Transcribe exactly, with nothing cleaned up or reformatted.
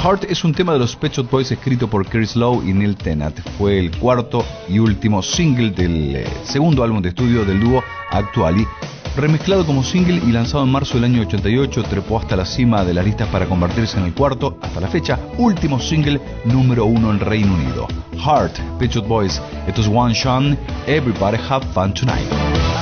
Heart es un tema de los Pet Shop Boys escrito por Chris Lowe y Neil Tennant. Fue el cuarto y último single del eh, segundo álbum de estudio del dúo Actually. Remezclado como single y lanzado en marzo del año ochenta y ocho, trepó hasta la cima de las listas para convertirse en el cuarto, hasta la fecha, último single número uno en Reino Unido. Heart, Pet Shop Boys. Esto es One Shot, Everybody Have Fun Tonight.